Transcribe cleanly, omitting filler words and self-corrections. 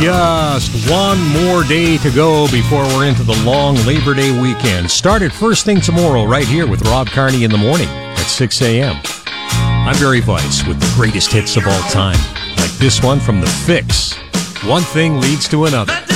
Just one more day to go before we're into the long Labor Day weekend. Start it first thing tomorrow right here with Rob Carney in the morning at 6 a.m. I'm Barry Weiss with the greatest hits of all time, like this one from The Fix. One thing leads to another.